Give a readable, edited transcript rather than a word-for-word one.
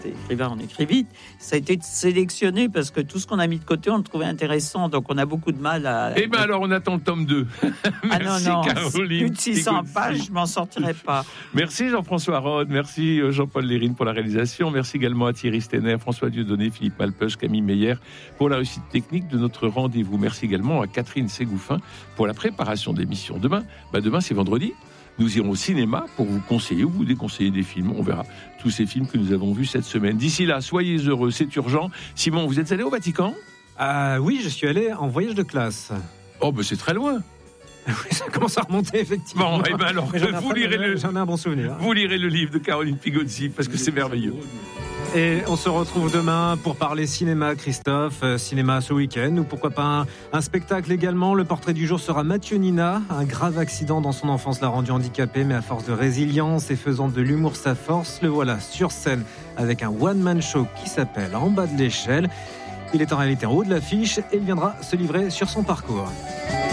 écrivain, on écrit vite. Ça a été sélectionné parce que tout ce qu'on a mis de côté, on le trouvait intéressant. Donc, on a beaucoup de mal à... Eh bien, alors, on attend le tome 2. Merci, non, Caroline. Plus de 600 pages, je m'en sortirai pas. Merci, Jean-François Rode. Merci, Jean-Paul Lérine, pour la réalisation. Merci également à Thierry Stener, François Dieudonné, Philippe Malpeuch, Camille Meyer pour la réussite technique de notre rendez-vous. Merci également à Catherine Ségouffin pour la préparation d'émission. Demain, c'est vendredi. Nous irons au cinéma pour vous conseiller ou vous déconseiller des films. On verra tous ces films que nous avons vus cette semaine. D'ici là, soyez heureux, c'est urgent. Simon, vous êtes allé au Vatican ? Oui, je suis allé en voyage de classe. Oh, c'est très loin. Oui, ça commence à remonter, effectivement. Bon, alors, j'en ai un bon souvenir. Vous lirez le livre de Caroline Pigozzi parce que c'est merveilleux. Et on se retrouve demain pour parler cinéma, Christophe, cinéma ce week-end, ou pourquoi pas un spectacle également. Le portrait du jour sera Mathieu Nina. Un grave accident dans son enfance l'a rendu handicapé, mais à force de résilience et faisant de l'humour sa force, le voilà sur scène avec un one-man show qui s'appelle En bas de l'échelle. Il est en réalité en haut de l'affiche et il viendra se livrer sur son parcours.